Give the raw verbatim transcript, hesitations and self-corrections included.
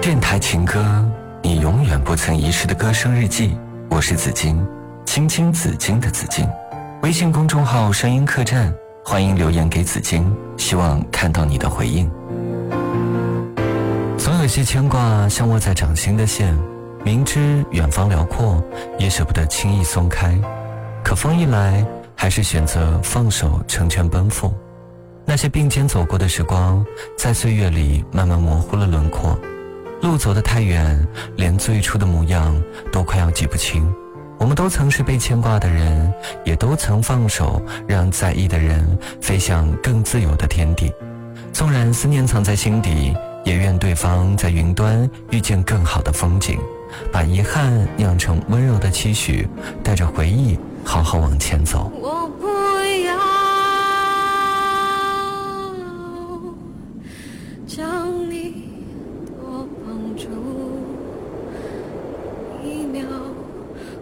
电台情歌，你永远不曾遗失的歌声日记。我是紫金，青青紫金的紫金。微信公众号声音客栈，欢迎留言给紫金，希望看到你的回应。总有些牵挂像握在掌心的线，明知远方辽阔，也舍不得轻易松开，可风一来，还是选择放手成全奔赴。那些并肩走过的时光，在岁月里慢慢模糊了轮廓，路走得太远，连最初的模样都快要记不清。我们都曾是被牵挂的人，也都曾放手让在意的人飞向更自由的天地。纵然思念藏在心底，也愿对方在云端遇见更好的风景，把遗憾酿成温柔的期许，带着回忆好好往前走。 我不要将你多绑住一秒。